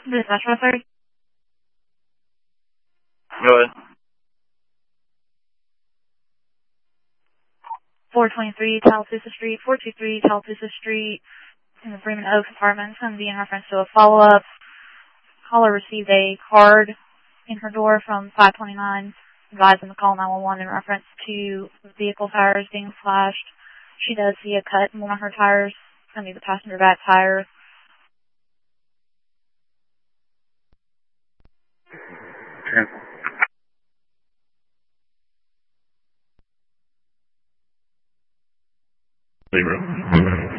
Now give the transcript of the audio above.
Dispatch message. Go ahead. 423 Tallapoosa Street, 423 Tallapoosa Street in the Freeman Oaks apartment. It's going to be in reference to a follow-up. Caller received a card in her door from 529, advising the call 911 in reference to vehicle tires being slashed. She does see a cut in one of her tires. It's going to be the passenger back tire. Okay. Libra.